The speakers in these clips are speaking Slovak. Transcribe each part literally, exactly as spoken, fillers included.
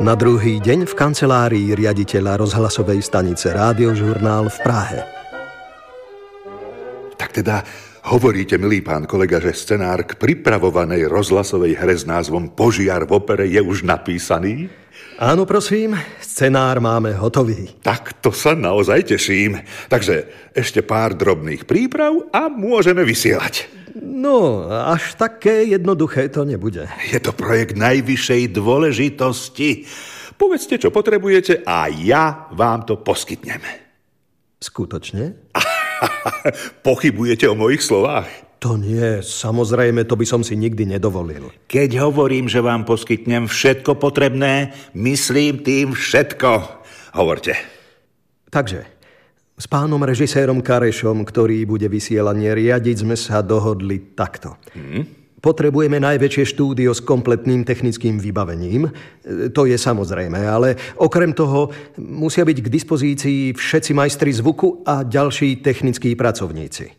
Na druhý deň v kancelárii riaditeľa rozhlasovej stanice Rádiožurnál v Prahe. Tak teda hovoríte, milý pán kolega, že scenár k pripravovanej rozhlasovej hre s názvom Požiar v opere je už napísaný? Áno, prosím, scenár máme hotový. Tak to sa naozaj teším. Takže ešte pár drobných príprav a môžeme vysielať. No, až také jednoduché to nebude. Je to projekt najvyššej dôležitosti. Povedzte, čo potrebujete a ja vám to poskytnem. Skutočne? Pochybujete o mojich slovách? To nie, samozrejme, to by som si nikdy nedovolil. Keď hovorím, že vám poskytnem všetko potrebné, myslím tým všetko. Hovorte. Takže, s pánom režisérom Karešom, ktorý bude vysielanie riadiť, sme sa dohodli takto. Hmm? Potrebujeme najväčšie štúdio s kompletným technickým vybavením. To je samozrejme, ale okrem toho musia byť k dispozícii všetci majstri zvuku a ďalší technickí pracovníci.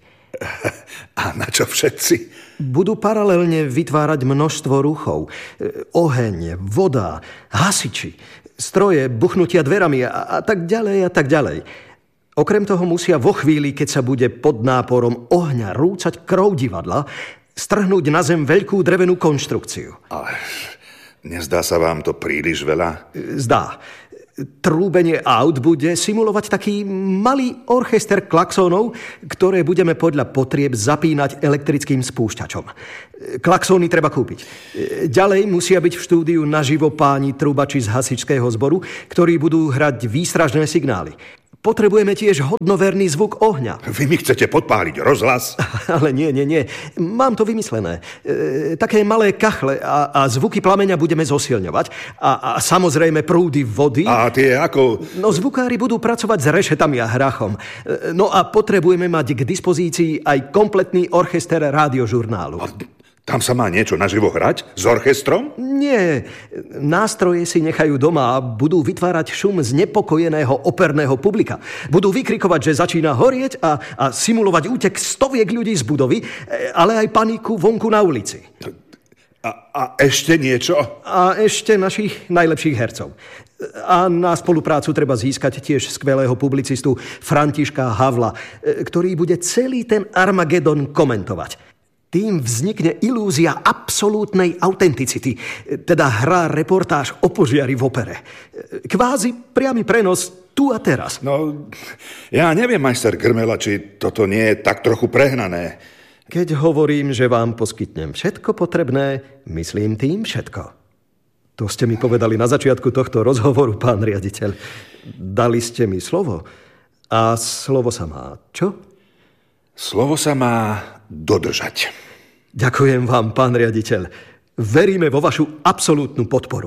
A na čo všetci? Budú paralelne vytvárať množstvo ruchov. Oheň, voda, hasiči, stroje, buchnutia dverami a, a tak ďalej a tak ďalej. Okrem toho musia vo chvíli, keď sa bude pod náporom ohňa rúcať krov divadla, strhnúť na zem veľkú drevenú konštrukciu. Ale nezdá sa vám to príliš veľa? Zdá. Trúbenie aut bude simulovať taký malý orchester klaxónov, ktoré budeme podľa potrieb zapínať elektrickým spúšťačom. Klaxóny treba kúpiť. Ďalej musia byť v štúdiu naživo páni trúbači z hasičského zboru, ktorí budú hrať výstražné signály. Potrebujeme tiež hodnoverný zvuk ohňa. Vy mi chcete podpáliť rozhlas? Ale nie, nie, nie. Mám to vymyslené. E, také malé kachle a, a zvuky plameňa budeme zosilňovať. A, a samozrejme prúdy vody. A tie ako... No zvukári budú pracovať s rešetami a hrachom. E, no a potrebujeme mať k dispozícii aj kompletný orchester Rádiožurnálu. A tam sa má niečo naživo hrať? S orchestrom? Nie. Nástroje si nechajú doma a budú vytvárať šum znepokojeného operného publika. Budú vykrikovať, že začína horieť a, a simulovať útek stoviek ľudí z budovy, ale aj paniku vonku na ulici. A, a ešte niečo? A ešte našich najlepších hercov. A na spoluprácu treba získať tiež skvelého publicistu Františka Havla, ktorý bude celý ten Armagedon komentovať. Tým vznikne ilúzia absolútnej autenticity, teda hra reportáž o požiari v opere. Kvázi priamy prenos tu a teraz. No, ja neviem, majster Grmela, či toto nie je tak trochu prehnané. Keď hovorím, že vám poskytnem všetko potrebné, myslím tým všetko. To ste mi povedali na začiatku tohto rozhovoru, pán riaditeľ. Dali ste mi slovo. A slovo sa má čo? Slovo sa má dodržať. Ďakujem vám, pán riaditeľ. Veríme vo vašu absolútnu podporu.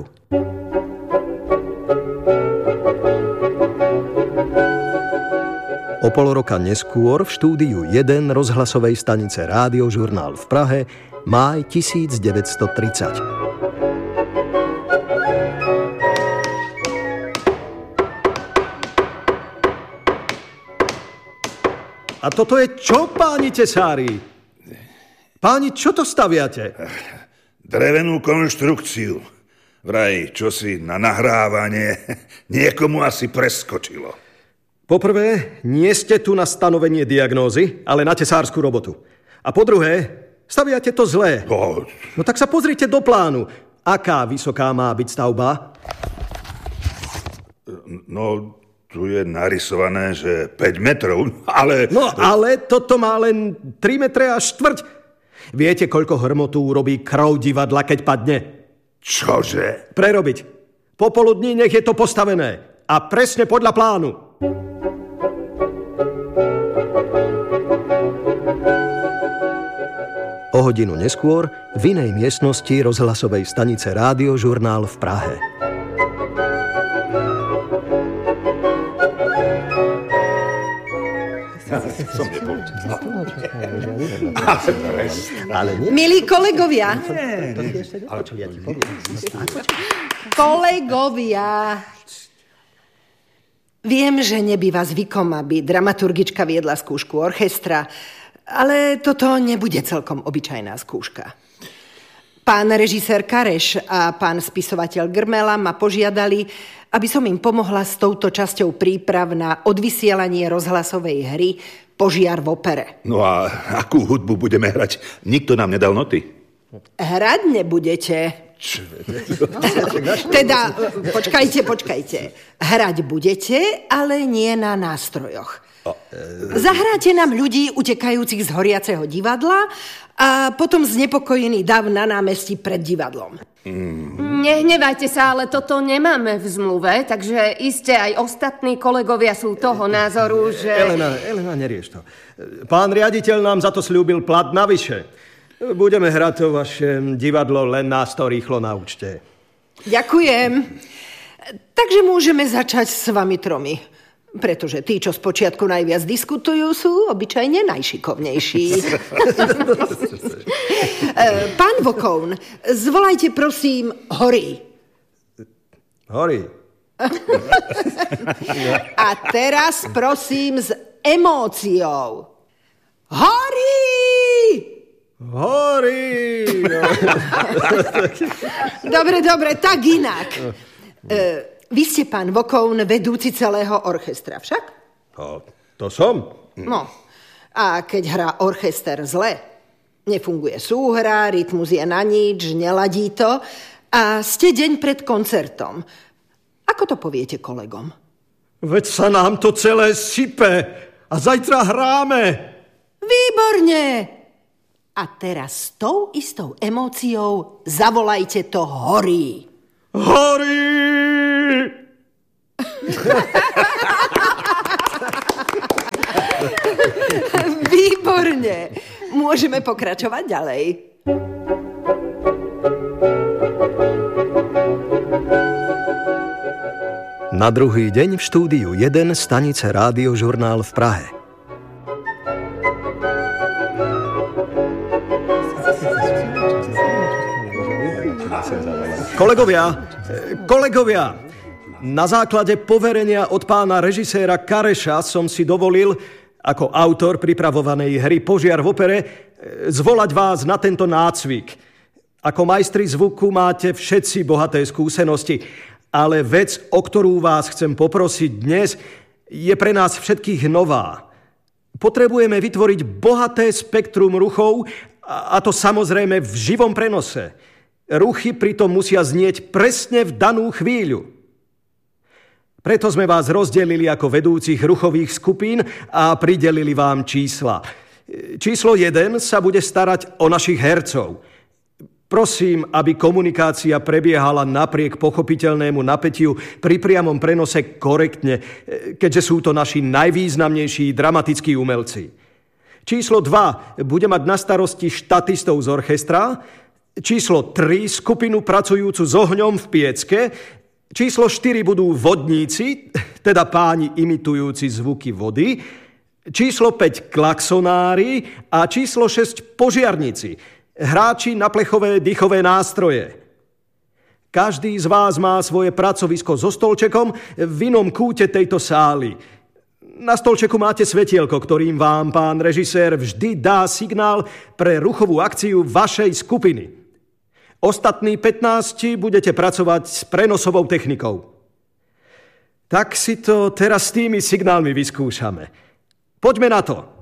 O pol roka neskôr v štúdiu jeden rozhlasovej stanice Rádiožurnál v Prahe, máj devätnásťstotridsať. A toto je čo, páni tesári? Páni, čo to staviate? Drevenú konštrukciu. Vraj, čosi na nahrávanie niekomu asi preskočilo. Poprvé, nie ste tu na stanovenie diagnózy, ale na tesárskú robotu. A po druhé, staviate to zlé. Oh. No tak sa pozrite do plánu. Aká vysoká má byť stavba? No... Tu je narysované, že päť metrov, ale... No, ale toto má len tri metre a štvrť. Viete, koľko hrmotu urobí krov divadla, keď padne? Čože? Prerobiť. Popoludní nech je to postavené. A presne podľa plánu. O hodinu neskôr v inej miestnosti rozhlasovej stanice Rádiožurnál v Prahe. Som nepovedal. Milí kolegovia. Kolegovia. Viem, že nebýva zvykom, aby dramaturgička viedla skúšku orchestra, ale toto nebude celkom obyčajná skúška. Pán režisér Kareš a pán spisovateľ Grmela ma požiadali, aby som im pomohla s touto časťou príprav na odvysielanie rozhlasovej hry Požiar v opere. No a akú hudbu budeme hrať? Nikto nám nedal noty. Hrať nebudete. Teda, počkajte, počkajte. Hrať budete, ale nie na nástrojoch. Zahráte nám ľudí utekajúcich z horiaceho divadla a potom znepokojený dav na námestí pred divadlom. Mm. Nehnevajte sa, ale toto nemáme v zmluve, takže iste aj ostatní kolegovia sú toho názoru, že... Elena, Elena, nerieš to. Pán riaditeľ nám za to sľúbil plat navyše. Budeme hrať to vaše divadlo, len nás to rýchlo naučte. Ďakujem. Takže môžeme začať s vami tromi. Pretože tí, čo spočiatku najviac diskutujú, sú obyčajne najšikovnejší. Pán Vokoun, zvolajte prosím Hory. Hory. A teraz prosím s emóciou. Hory! Hory! Dobre, dobre, tak inak. E, vy ste, pán Vokoun, vedúci celého orchestra, však? To, to som. No, a keď hrá orchester zle, nefunguje súhra, rytmus je na nič, neladí to a ste deň pred koncertom. Ako to poviete kolegom? Veď sa nám to celé sype a zajtra hráme. Výborne! A teraz s tou istou emóciou zavolajte to Hory. Hory! Výborne. Môžeme pokračovať ďalej. Na druhý deň v štúdiu jeden stanice Rádiožurnál v Prahe. Kolegovia, kolegovia, na základe poverenia od pána režiséra Kareša som si dovolil, ako autor pripravovanej hry Požiar v opere, zvolať vás na tento nácvik. Ako majstri zvuku máte všetci bohaté skúsenosti, ale vec, o ktorú vás chcem poprosiť dnes, je pre nás všetkých nová. Potrebujeme vytvoriť bohaté spektrum ruchov, a to samozrejme v živom prenose. Ruchy pritom musia znieť presne v danú chvíľu. Preto sme vás rozdelili ako vedúcich ruchových skupín a pridelili vám čísla. Číslo jeden sa bude starať o našich hercov. Prosím, aby komunikácia prebiehala napriek pochopiteľnému napätiu pri priamom prenose korektne, keďže sú to naši najvýznamnejší dramatickí umelci. Číslo dva bude mať na starosti štatistov z orchestra, číslo tri skupinu pracujúcu s ohňom v piecke, číslo štyri budú vodníci, teda páni imitujúci zvuky vody, číslo päť klaksonári a číslo šesť požiarníci, hráči na plechové dýchové nástroje. Každý z vás má svoje pracovisko so stolčekom v inom kúte tejto sály. Na stolčeku máte svetielko, ktorým vám pán režisér vždy dá signál pre ruchovú akciu vašej skupiny. Ostatní pätnásti budete pracovať s prenosovou technikou. Tak si to teraz s tými signálmi vyskúšame. Poďme na to.